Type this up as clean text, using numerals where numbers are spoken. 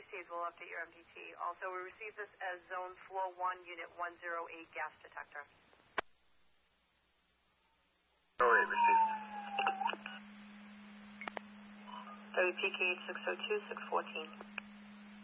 received. We'll update your MDT. Also, we received this as Zone Floor 1, Unit 108 gas detector. 08 received. WPK 602, 614.